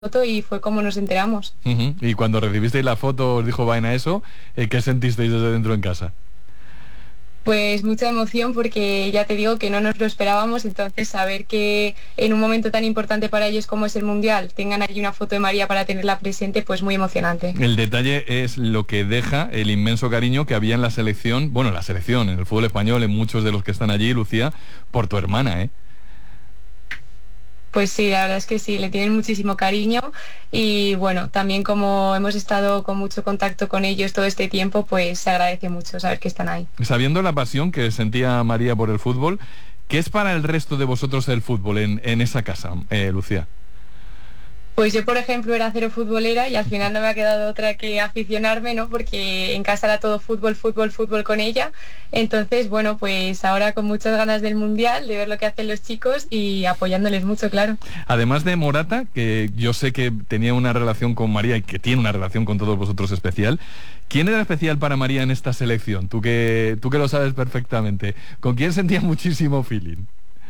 foto y fue como nos enteramos. Y cuando recibisteis la foto, os dijo Baena eso, ¿qué sentisteis desde dentro en casa? Pues mucha emoción porque ya te digo que no nos lo esperábamos, entonces saber que en un momento tan importante para ellos como es el Mundial tengan allí una foto de María para tenerla presente, pues muy emocionante. El detalle es lo que deja el inmenso cariño que había en la selección, bueno, en la selección, en el fútbol español, en muchos de los que están allí, Lucía, por tu hermana, ¿eh? Pues sí, la verdad es que sí, le tienen muchísimo cariño y bueno, también como hemos estado con mucho contacto con ellos todo este tiempo, pues se agradece mucho saber que están ahí. Sabiendo la pasión que sentía María por el fútbol, ¿qué es para el resto de vosotros el fútbol en esa casa, Lucía? Pues yo, por ejemplo, era cero futbolera y al final no me ha quedado otra que aficionarme, ¿no? Porque en casa era todo fútbol, fútbol, fútbol con ella. Entonces, bueno, pues ahora con muchas ganas del Mundial, de ver lo que hacen los chicos y apoyándoles mucho, claro. Además de Morata, que yo sé que tenía una relación con María y que tiene una relación con todos vosotros especial, ¿quién era especial para María en esta selección? Tú que lo sabes perfectamente. ¿Con quién sentía muchísimo feeling?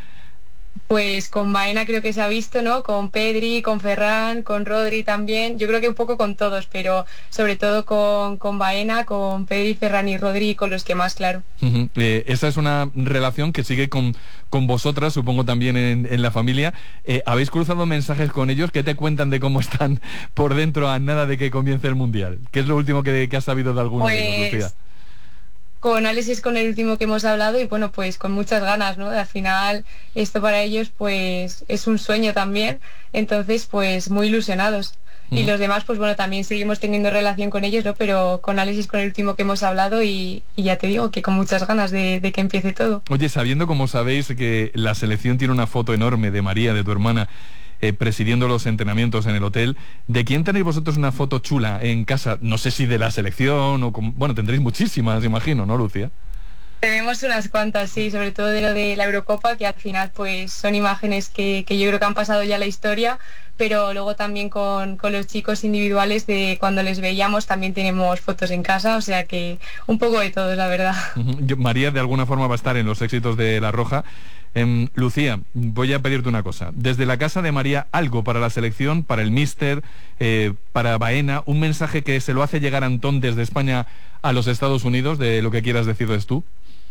Pues con Baena creo que se ha visto, ¿no? Con Pedri, con Ferran, con Rodri también. Yo creo que un poco con todos, pero sobre todo con Baena, con Pedri, Ferran y Rodri, con los que más, claro. Esa es una relación que sigue con vosotras, supongo también en la familia. ¿Habéis cruzado mensajes con ellos? ¿Qué te cuentan de cómo están por dentro a nada de que comience el Mundial? ¿Qué es lo último que has sabido de alguno de ellos, Lucía? Con Alex es con el último que hemos hablado y bueno, pues con muchas ganas, ¿no? Al final esto para ellos pues es un sueño también, entonces pues muy ilusionados. Y los demás pues bueno, también seguimos teniendo relación con ellos, ¿no? Pero con Alex es con el último que hemos hablado y ya te digo que con muchas ganas de que empiece todo. Oye, sabiendo como sabéis que la selección tiene una foto enorme de María, de tu hermana, presidiendo los entrenamientos en el hotel, ¿de quién tenéis vosotros una foto chula en casa? No sé si de la selección o... Bueno, tendréis muchísimas, imagino, ¿no, Lucía? Tenemos unas cuantas, sí, sobre todo de lo de la Eurocopa, que al final pues son imágenes que yo creo que han pasado ya a la historia, pero luego también con los chicos individuales de cuando les veíamos también tenemos fotos en casa, o sea que un poco de todo, la verdad. María de alguna forma va a estar en los éxitos de La Roja. Lucía, voy a pedirte una cosa. Desde la casa de María, algo para la selección, para el míster, para Baena, un mensaje que se lo hace llegar Antón desde España a los Estados Unidos, de lo que quieras decirles tú.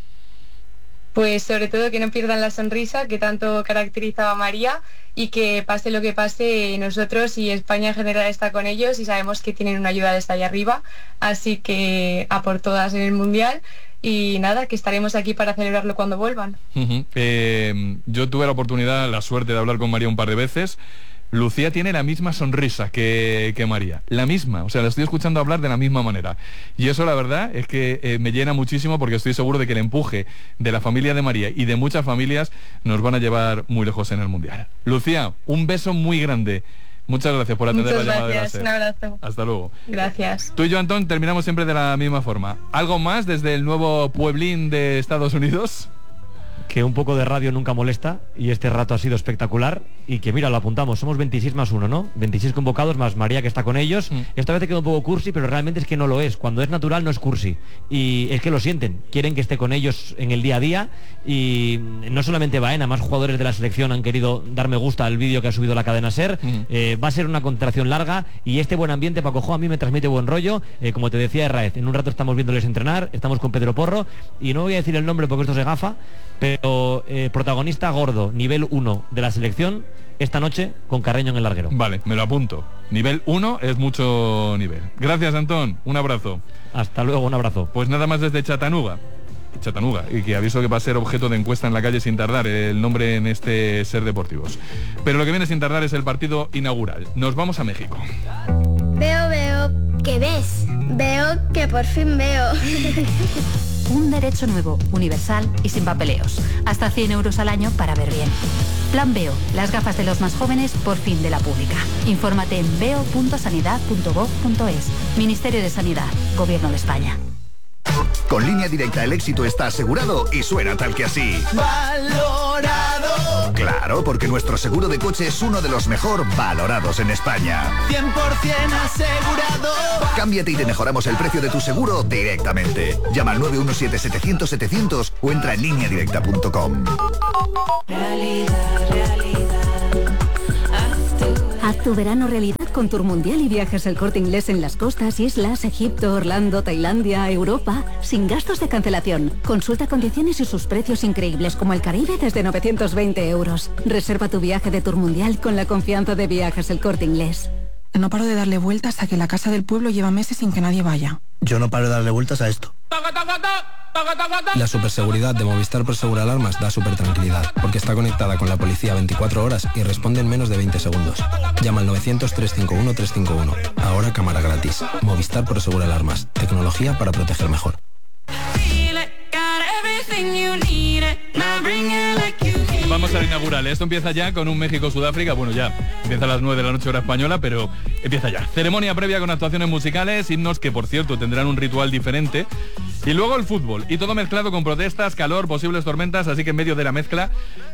Pues sobre todo que no pierdan la sonrisa que tanto caracterizaba a María y que pase lo que pase, nosotros y España en general está con ellos y sabemos que tienen una ayuda desde allá arriba, así que a por todas en el Mundial. Y nada, que estaremos aquí para celebrarlo cuando vuelvan. Yo tuve la oportunidad, la suerte de hablar con María un par de veces. Lucía tiene la misma sonrisa que María, la misma, o sea, la estoy escuchando hablar de la misma manera. Y eso la verdad es que me llena muchísimo porque estoy seguro de que el empuje de la familia de María y de muchas familias nos van a llevar muy lejos en el Mundial. Lucía, un beso muy grande. Muchas gracias por atender la llamada de la SER. Un abrazo. Hasta luego. Gracias. Tú y yo, Antón, terminamos siempre de la misma forma. ¿Algo más desde el nuevo pueblín de Estados Unidos? Que un poco de radio nunca molesta y este rato ha sido espectacular y que mira, lo apuntamos, somos 26 más 1, ¿no? 26 convocados más María que está con ellos. Esta vez te queda un poco cursi, pero realmente es que no lo es. Cuando es natural no es cursi y es que lo sienten, quieren que esté con ellos en el día a día y no solamente Baena, más jugadores de la selección han querido dar me gusta al vídeo que ha subido la cadena SER. Va a ser una contracción larga y este buen ambiente, Paco Jo, a mí me transmite buen rollo. Como te decía Herraez, en un rato estamos viéndoles entrenar, estamos con Pedro Porro y no voy a decir el nombre porque esto se gafa, pero protagonista gordo, nivel 1 de la selección, esta noche con Carreño en el larguero. Vale, me lo apunto. Nivel 1 es mucho nivel. Gracias, Antón. Un abrazo. Hasta luego, un abrazo. Pues nada más desde Chattanooga, y que aviso que va a ser objeto de encuesta en la calle sin tardar el nombre en este SER Deportivos. Pero lo que viene sin tardar es el partido inaugural. Nos vamos a México. Veo. ¿Qué ves? Veo que por fin veo. Un derecho nuevo, universal y sin papeleos. Hasta 100 euros al año para ver bien. Plan Veo, las gafas de los más jóvenes por fin de la pública. Infórmate en veo.sanidad.gov.es. Ministerio de Sanidad, Gobierno de España. Con Línea Directa el éxito está asegurado y suena tal que así. ¡Valorado! Claro, porque nuestro seguro de coche es uno de los mejor valorados en España. 100% asegurado. Cámbiate y te mejoramos el precio de tu seguro directamente. Llama al 917-700-700 o entra en lineadirecta.com. Haz tu verano realidad con Tour Mundial y viajes El Corte Inglés en las costas, islas, Egipto, Orlando, Tailandia, Europa, sin gastos de cancelación. Consulta condiciones y sus precios increíbles como el Caribe desde 920 euros. Reserva tu viaje de Tour Mundial con la confianza de viajes El Corte Inglés. No paro de darle vueltas a que la casa del pueblo lleva meses sin que nadie vaya. Yo no paro de darle vueltas a esto. La superseguridad de Movistar Prosegur Alarmas da súper tranquilidad, porque está conectada con la policía 24 horas y responde en menos de 20 segundos. Llama al 900-351-351. Ahora cámara gratis. Movistar Prosegur Alarmas. Tecnología para proteger mejor. Vamos al inaugural. Esto empieza ya con un México-Sudáfrica. Bueno, ya empieza a las 9 de la noche hora española, pero empieza ya. Ceremonia previa con actuaciones musicales, himnos que, por cierto, tendrán un ritual diferente. Y luego el fútbol. Y todo mezclado con protestas, calor, posibles tormentas. Así que en medio de la mezcla,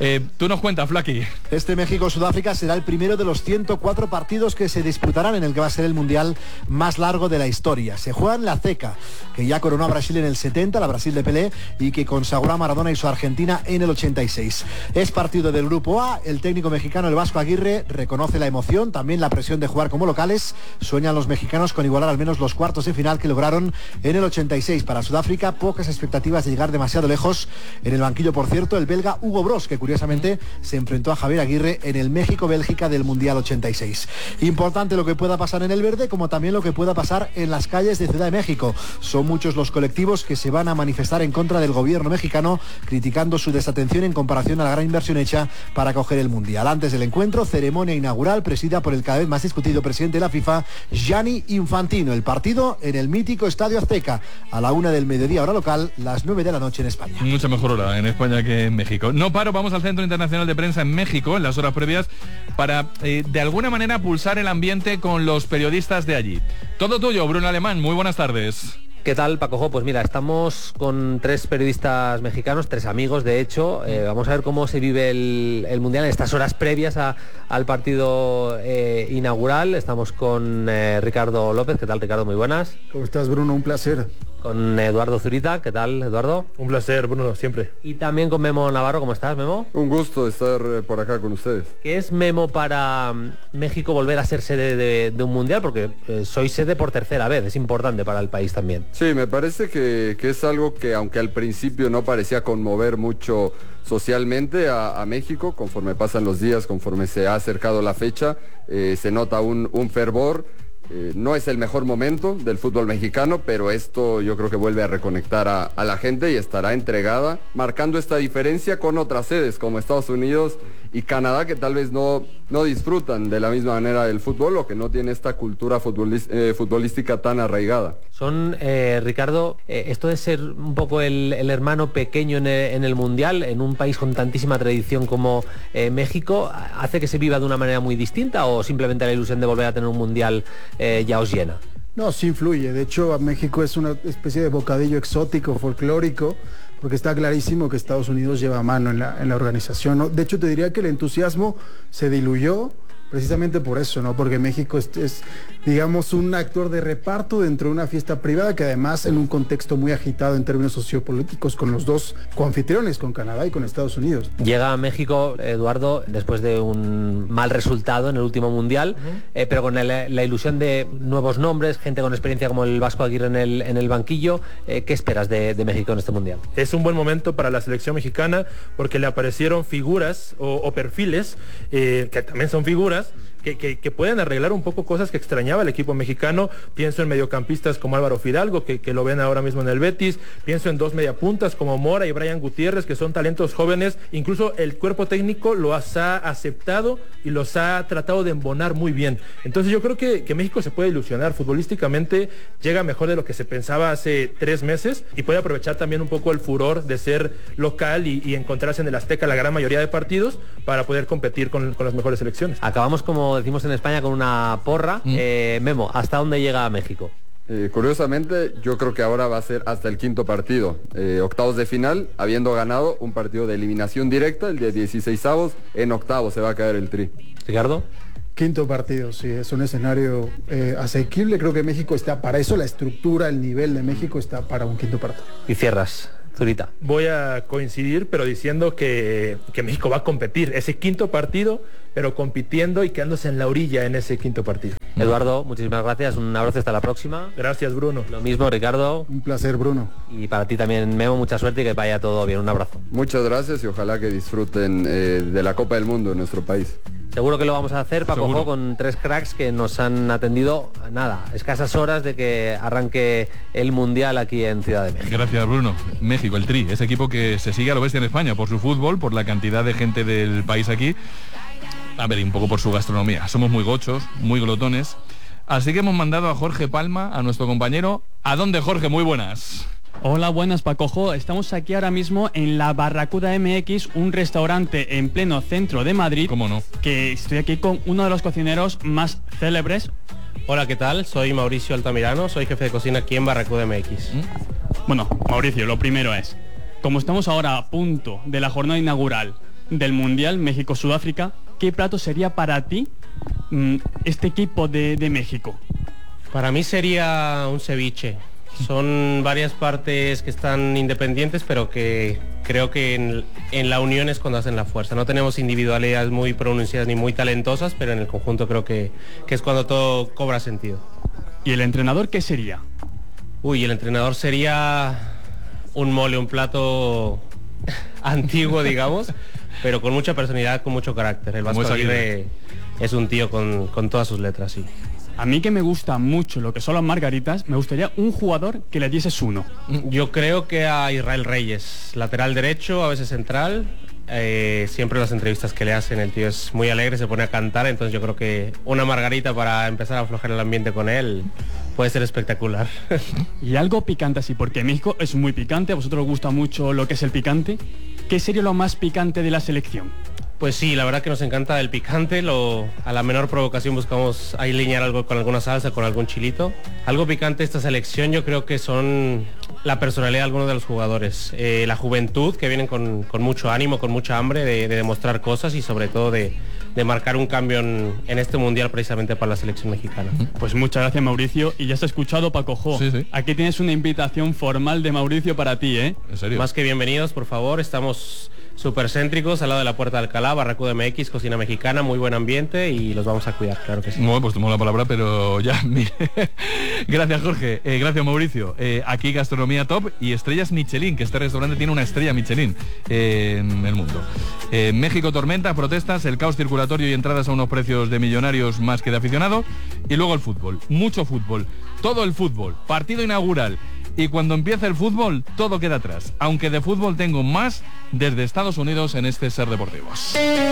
tú nos cuentas, Flaky. Este México-Sudáfrica será el primero de los 104 partidos que se disputarán en el que va a ser el mundial más largo de la historia. Se juega en la Azteca, que ya coronó a Brasil en el 70, la Brasil de Pelé, y que consagró a Maradona y su Argentina en el 86. Es partido del Grupo A. El técnico mexicano, el Vasco Aguirre, reconoce la emoción, también la presión de jugar como locales. Sueñan los mexicanos con igualar al menos los cuartos de final que lograron en el 86. Para Sudáfrica, pocas expectativas de llegar demasiado lejos. En el banquillo, por cierto, el belga Hugo Broos, que curiosamente se enfrentó a Javier Aguirre en el México-Bélgica del Mundial 86. Importante lo que pueda pasar en el verde, como también lo que pueda pasar en las calles de Ciudad de México. Son muchos los colectivos que se van a manifestar en contra del gobierno mexicano, criticando su desatención en comparación a la gran inversión hecha para acoger el Mundial. Antes del encuentro, ceremonia inaugural presidida por el cada vez más discutido presidente de la FIFA, Gianni Infantino. El partido en el mítico Estadio Azteca, a la 1 del mediodía hora local, las 9 de la noche en España. Mucha mejor hora en España que en México. No paro, vamos al Centro Internacional de Prensa en México en las horas previas para, de alguna manera, pulsar el ambiente con los periodistas de allí. Todo tuyo, Bruno Alemán, muy buenas tardes. ¿Qué tal, Paco? Pues mira, estamos con 3 periodistas mexicanos, 3 amigos, de hecho. Vamos a ver cómo se vive el Mundial en estas horas previas al partido inaugural. Estamos con Ricardo López. ¿Qué tal, Ricardo? Muy buenas. ¿Cómo estás, Bruno? Un placer. Con Eduardo Zurita. ¿Qué tal, Eduardo? Un placer, Bruno, siempre. Y también con Memo Navarro. ¿Cómo estás, Memo? Un gusto estar por acá con ustedes. ¿Qué es, Memo, para México volver a ser sede de un Mundial? Porque sois sede por tercera vez. Es importante para el país también. Sí, me parece que es algo que, aunque al principio no parecía conmover mucho socialmente a México, conforme pasan los días, conforme se ha acercado la fecha, se nota un fervor. No es el mejor momento del fútbol mexicano, pero esto yo creo que vuelve a reconectar a la gente y estará entregada, marcando esta diferencia con otras sedes como Estados Unidos y Canadá, que tal vez no disfrutan de la misma manera del fútbol o que no tiene esta cultura futbolística tan arraigada. Son, Ricardo, esto de ser un poco el hermano pequeño en el Mundial, en un país con tantísima tradición como México, ¿hace que se viva de una manera muy distinta o simplemente la ilusión de volver a tener un Mundial ya os llena? No, sí influye. De hecho, a México es una especie de bocadillo exótico, folclórico, porque está clarísimo que Estados Unidos lleva mano en la organización, ¿no? De hecho, te diría que el entusiasmo se diluyó precisamente por eso, ¿no? Porque México es, digamos, un actor de reparto dentro de una fiesta privada que además en un contexto muy agitado en términos sociopolíticos con los dos coanfitriones, con Canadá y con Estados Unidos. Llega a México, Eduardo, después de un mal resultado en el último Mundial, pero con la ilusión de nuevos nombres, gente con experiencia como el Vasco Aguirre en el banquillo. ¿Qué esperas de México en este Mundial? Es un buen momento para la selección mexicana porque le aparecieron figuras o perfiles que también son figuras que pueden arreglar un poco cosas que extrañaba el equipo mexicano. Pienso en mediocampistas como Álvaro Fidalgo, que lo ven ahora mismo en el Betis. Pienso en 2 mediapuntas como Mora y Brian Gutiérrez, que son talentos jóvenes. Incluso el cuerpo técnico los ha aceptado y los ha tratado de embonar muy bien. Entonces yo creo que México se puede ilusionar. Futbolísticamente llega mejor de lo que se pensaba hace 3 meses y puede aprovechar también un poco el furor de ser local y encontrarse en el Azteca la gran mayoría de partidos para poder competir con las mejores selecciones. Acabamos, como decimos en España, con una porra. Memo, ¿hasta dónde llega México? Curiosamente, yo creo que ahora va a ser hasta el 5.º partido. Octavos de final, habiendo ganado un partido de eliminación directa, el de 16avos, en octavos se va a caer el Tri. Ricardo. 5.º partido, sí, es un escenario asequible. Creo que México está para eso, la estructura, el nivel de México está para un 5.º partido. Y cierras. Zurita. Voy a coincidir, pero diciendo que México va a competir ese 5.º partido, pero compitiendo y quedándose en la orilla en ese quinto partido. Eduardo, muchísimas gracias, un abrazo, hasta la próxima. Gracias, Bruno. Lo mismo, Ricardo. Un placer, Bruno. Y para ti también, Memo, mucha suerte y que vaya todo bien. Un abrazo. Muchas gracias y ojalá que disfruten de la Copa del Mundo en nuestro país. Seguro que lo vamos a hacer, Paco Jo, con 3 cracks que nos han atendido, escasas horas de que arranque el Mundial aquí en Ciudad de México. Gracias, Bruno. México, el Tri, ese equipo que se sigue a lo bestia en España por su fútbol, por la cantidad de gente del país aquí. A ver, y un poco por su gastronomía. Somos muy gochos, muy glotones. Así que hemos mandado a Jorge Palma, a nuestro compañero. ¿A dónde, Jorge? Muy buenas. Hola, buenas, Paco Jo. Estamos aquí ahora mismo en la Barracuda MX, un restaurante en pleno centro de Madrid. ¿Cómo no? Que estoy aquí con uno de los cocineros más célebres. Hola, ¿qué tal? Soy Mauricio Altamirano, soy jefe de cocina aquí en Barracuda MX. Bueno, Mauricio, lo primero es, como estamos ahora a punto de la jornada inaugural del Mundial México-Sudáfrica, ¿qué plato sería para ti este equipo de México? Para mí sería un ceviche. Son varias partes que están independientes, pero que creo que en la unión es cuando hacen la fuerza. No tenemos individualidades muy pronunciadas ni muy talentosas, pero en el conjunto creo que es cuando todo cobra sentido. ¿Y el entrenador qué sería? El entrenador sería un mole, un plato antiguo, digamos, pero con mucha personalidad, con mucho carácter. El Vasco Aguirre es un tío con todas sus letras, sí. A mí, que me gusta mucho lo que son las margaritas, me gustaría un jugador que le dieses uno. Yo creo que a Israel Reyes, lateral derecho, a veces central. Siempre en las entrevistas que le hacen el tío es muy alegre, se pone a cantar, entonces yo creo que una margarita para empezar a aflojar el ambiente con él puede ser espectacular. Y algo picante así, porque México es muy picante, a vosotros os gusta mucho lo que es el picante. ¿Qué sería lo más picante de la selección? Pues sí, la verdad que nos encanta el picante, a la menor provocación buscamos alinear algo con alguna salsa, con algún chilito. Algo picante de esta selección yo creo que son la personalidad de algunos de los jugadores, la juventud, que vienen con mucho ánimo, con mucha hambre de demostrar cosas y sobre todo de marcar un cambio en este Mundial precisamente para la selección mexicana. Pues muchas gracias, Mauricio, y ya has escuchado, Paco Jo. Sí. Aquí tienes una invitación formal de Mauricio para ti, ¿eh? ¿En serio? Más que bienvenidos, por favor, estamos súper céntricos al lado de la Puerta de Alcalá, Barracuda MX, cocina mexicana, muy buen ambiente y los vamos a cuidar, claro que sí. Bueno, pues tomo la palabra, pero ya, mire. Gracias, Jorge. Gracias, Mauricio. Aquí gastronomía top y estrellas Michelin, que este restaurante tiene una estrella Michelin en el mundo. México, tormenta, protestas, el caos circulatorio y entradas a unos precios de millonarios más que de aficionado. Y luego el fútbol, mucho fútbol, todo el fútbol, partido inaugural. Y cuando empieza el fútbol, todo queda atrás. Aunque de fútbol tengo más desde Estados Unidos en este Ser Deportivos.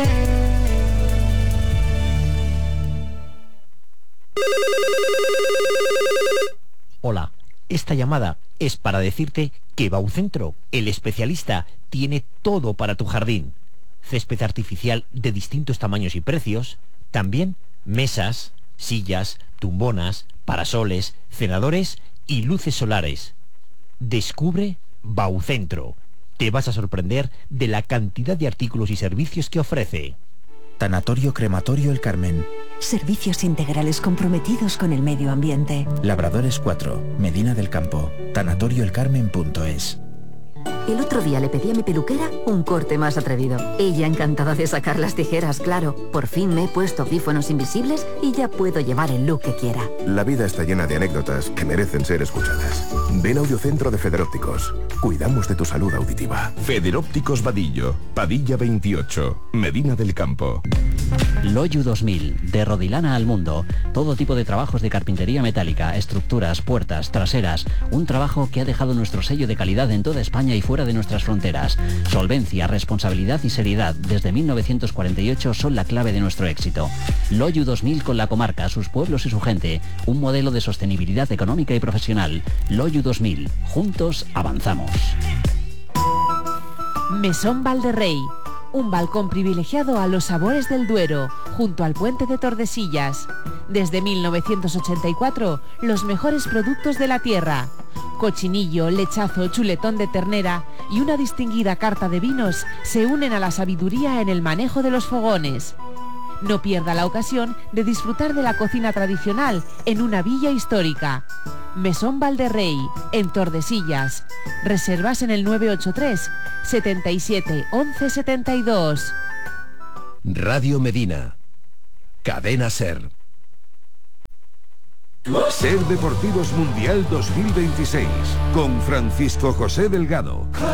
Hola, esta llamada es para decirte que Baucentro, el especialista, tiene todo para tu jardín. Césped artificial de distintos tamaños y precios, también mesas, sillas, tumbonas, parasoles, cenadores y luces solares. Descubre Baucentro. Te vas a sorprender de la cantidad de artículos y servicios que ofrece. Tanatorio Crematorio El Carmen. Servicios integrales comprometidos con el medio ambiente. Labradores 4, Medina del Campo. Tanatorioelcarmen.es. El otro día le pedí a mi peluquera un corte más atrevido. Ella encantada de sacar las tijeras, claro. Por fin me he puesto audífonos invisibles y ya puedo llevar el look que quiera. La vida está llena de anécdotas que merecen ser escuchadas. Ven a Audiocentro de Federópticos. Cuidamos de tu salud auditiva. Federópticos Vadillo, Padilla 28, Medina del Campo. Loyu 2000, de Rodilana al mundo. Todo tipo de trabajos de carpintería metálica, estructuras, puertas, traseras. Un trabajo que ha dejado nuestro sello de calidad en toda España y fuera de nuestras fronteras. Solvencia, responsabilidad y seriedad desde 1948 son la clave de nuestro éxito. Loyu 2000 con la comarca, sus pueblos y su gente. Un modelo de sostenibilidad económica y profesional. Loyu 2000. Juntos avanzamos. Mesón Valderrey. Un balcón privilegiado a los sabores del Duero, junto al puente de Tordesillas. Desde 1984, los mejores productos de la tierra. Cochinillo, lechazo, chuletón de ternera y una distinguida carta de vinos se unen a la sabiduría en el manejo de los fogones. No pierda la ocasión de disfrutar de la cocina tradicional en una villa histórica. Mesón Valderrey, en Tordesillas. Reservas en el 983 77 11 72. Radio Medina, Cadena Ser. Ser Deportivos Mundial 2026 con Francisco José Delgado.